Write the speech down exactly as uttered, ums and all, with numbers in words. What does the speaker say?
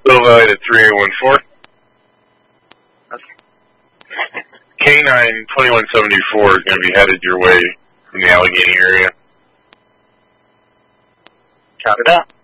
Silva at three eight one four. K nine twenty-one seventy-four is going to be headed your way from the Allegheny area. Copy that.